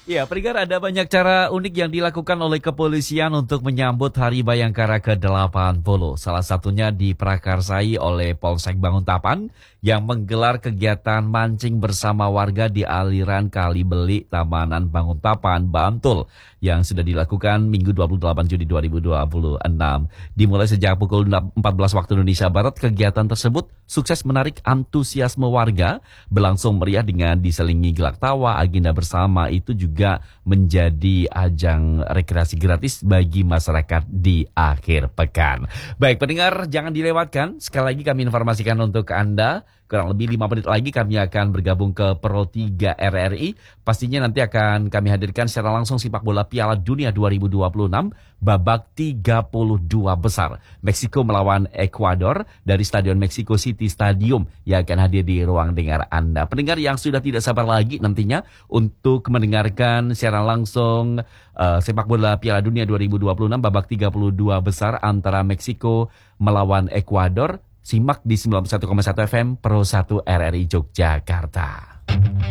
Ya, pendengar, ada banyak cara unik yang dilakukan oleh kepolisian untuk menyambut Hari Bayangkara ke-80. Salah satunya diprakarsai oleh Polsek Banguntapan yang menggelar kegiatan mancing bersama warga di aliran Kali Belik, Tamanan Banguntapan, Bantul yang sudah dilakukan Minggu 28 Juni 2026. Dimulai sejak pukul 14 waktu Indonesia Barat, kegiatan tersebut sukses menarik antusiasme warga, berlangsung meriah dengan diselingi gelak tawa. Agenda bersama itu juga menjadi ajang rekreasi gratis bagi masyarakat di akhir pekan. Baik pendengar, jangan dilewatkan. Sekali lagi kami informasikan untuk Anda, kurang lebih 5 menit lagi kami akan bergabung ke Pro 3 RRI. Pastinya nanti akan kami hadirkan secara langsung sepak bola Piala Dunia 2026 babak 32 besar. Meksiko melawan Ekuador dari Stadion Mexico City Stadium yang akan hadir di ruang dengar Anda. Pendengar yang sudah tidak sabar lagi nantinya untuk mendengarkan secara langsung sepak bola Piala Dunia 2026 babak 32 besar antara Meksiko melawan Ekuador. Simak di 91,1 FM Pro 1 RRI Yogyakarta.